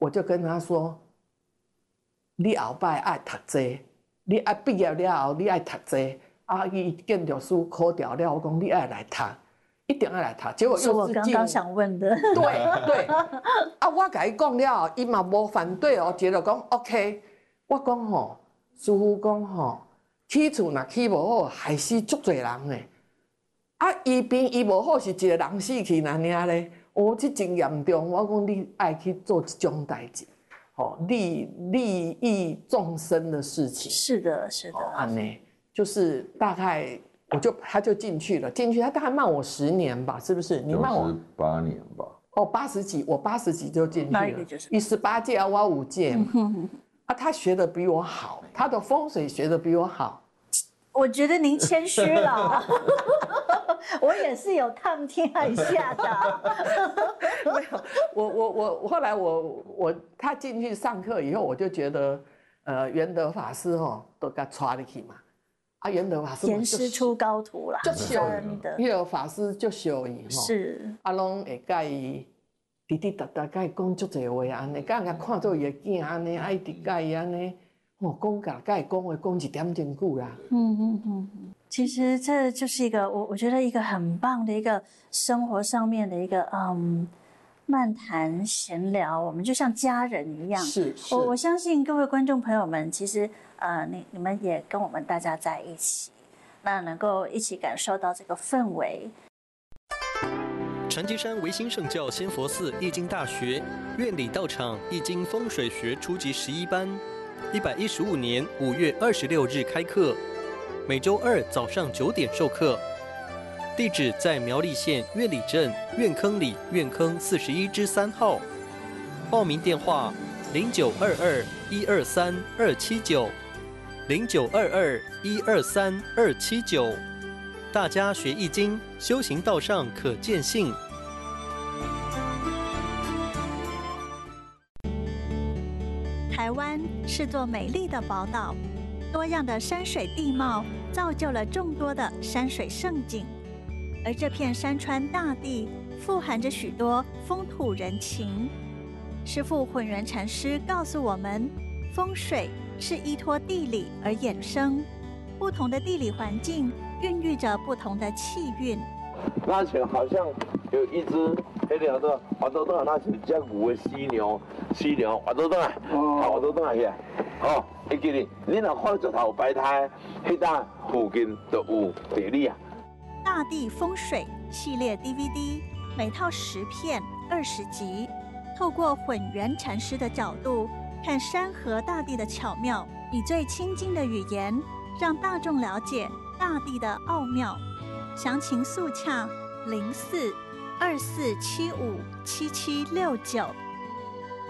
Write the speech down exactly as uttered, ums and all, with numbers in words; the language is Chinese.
我就跟他说，你后摆爱读册，你爱毕业了后你爱读册。啊，伊建筑师考掉了，我讲你爱来读，一定要来读。结果又是我刚刚想问的。 对对，啊，我甲伊讲了，伊嘛无反对哦，觉得讲 OK。我讲吼，师傅讲吼，起厝若起无好，害死足侪人诶。啊，医病医无好是一个人死去那尔咧。哦，这真严重。我讲你爱去做这种代志，吼，利利益众生的事情。 是的，是的。 安尼。就是大概，我就他就进去了，进去他大概慢我十年吧，是不是？你慢我八年吧。 哦，八十几，我八十几就进去了。 就是你十八届啊，我五届嘛。嗯、啊，他学的比我好，他的风水学的比我好。 我觉得您谦虚了，我也是有探天一下的。 没有，我我我后来我我他进去上课以后，我就觉得，呃，元德法师哦，都给他抓进去嘛。啊，元德法师严师出高徒啦， 就修的。元德法师就修伊吼， 是啊，拢会甲伊滴滴答答甲伊讲足侪话安尼，甲人看做伊的囝安尼，爱滴甲伊安尼，哦，讲甲甲伊讲话讲一点钟久啦。 嗯嗯嗯嗯，其实这就是一个我我觉得一个很棒的一个生活上面的一个嗯漫谈闲聊，我们就像家人一样。 是是， 我我相信各位观众朋友们，其实。呃，你你们也跟我们大家在一起，那能够一起感受到这个氛围。 传奇山维新圣教仙佛寺易经大学院里道场易经风水学初级十一班，一百一十五年五月二十六日开课，每周二早上九点授课。地址在苗栗县苑里镇苑坑里苑坑四十一之三号。报名电话零九二二一二三二七九。零九二二一二三二七九，大家学易经，修行道上可见性。 台湾是座美丽的宝岛，多样的山水地貌造就了众多的山水胜景，而这片山川大地富含着许多风土人情。师父混元禅师告诉我们，风水是依托地理而衍生，不同的地理环境孕育着不同的气运。 那前好像有一只黑条的滑倒倒，那是只牛的犀牛，犀牛滑倒倒来，滑倒倒来起来。哦，会记哩，你若看石头摆摊，迄搭附近就有地理啊。 大地风水系列 D V D， 每套十片，二十集，透过混元禅师的角度。看山河大地的巧妙，以最亲近的语言，让大众了解大地的奥妙。详情速洽零四二四七五七七六九。